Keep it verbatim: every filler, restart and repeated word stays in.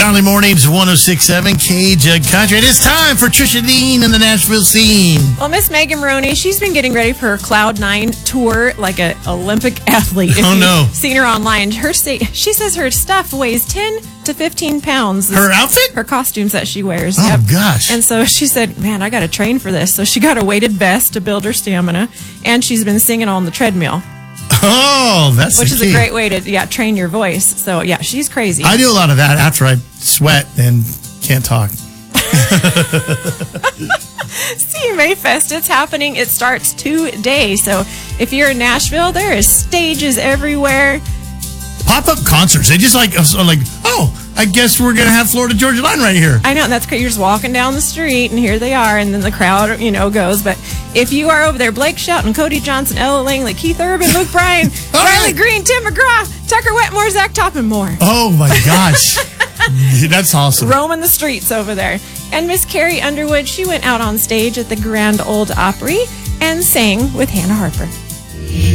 Valley Mornings, one oh six point seven K J Country. It is time for Trisha Dean and the Nashville Scene. Well, Miss Megan Maroney, she's been getting ready for her Cloud Nine tour like an Olympic athlete. If Oh, no. you've seen her online. Her sta- She says her stuff weighs ten to fifteen pounds. Her outfit? Her costumes that she wears. Oh, Yep. gosh. And so she said, man, I got to train for this. So she got a weighted vest to build her stamina. And she's been singing on the treadmill. Oh, that's Which the is key. a great way to yeah train your voice. So, yeah, she's crazy. I do a lot of that after I sweat and can't talk. C M A Fest, it's happening. It starts today. So if you're in Nashville, there is stages everywhere. Pop-up concerts. They just like, are like, oh, I guess we're going to have Florida Georgia Line right here. I know, and that's great. You're just walking down the street, and here they are, and then the crowd, you know, goes. But if you are over there, Blake Shelton, Cody Johnson, Ella Langley, Keith Urban, Luke Bryan, All Riley right. Green, Tim McGraw, Tucker Wetmore, Zach Top, and more. Oh, my gosh. That's awesome. Roaming the streets over there. And Miss Carrie Underwood, she went out on stage at the Grand Ole Opry and sang with Hannah Harper.